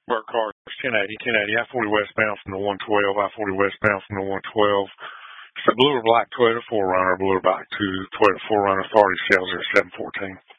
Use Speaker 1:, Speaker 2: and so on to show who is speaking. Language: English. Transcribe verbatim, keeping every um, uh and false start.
Speaker 1: Burt cars, ten eighty, ten eighty, I forty westbound from the one twelve, I forty westbound from the one twelve. It's a blue or black Toyota four runner, blue or black two Toyota four runner, authority sales are seven fourteen.